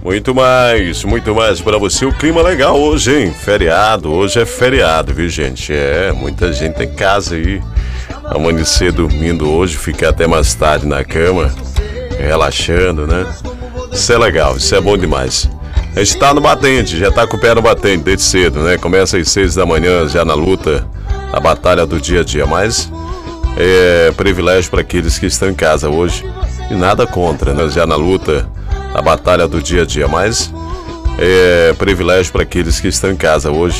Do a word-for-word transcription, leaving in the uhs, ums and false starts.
Muito mais, muito mais para você. O clima legal hoje, hein? Feriado, hoje é feriado, viu, gente? É, muita gente em casa aí. Amanhecer dormindo hoje, ficar até mais tarde na cama, relaxando, né? Isso é legal, isso é bom demais. A gente tá no batente, já tá com o pé no batente desde cedo, né? Começa às seis da manhã, já na luta, a batalha do dia a dia. Mas é privilégio para aqueles que estão em casa hoje. E nada contra, né? Já na luta, a batalha do dia a dia. Mas é privilégio para aqueles que estão em casa hoje.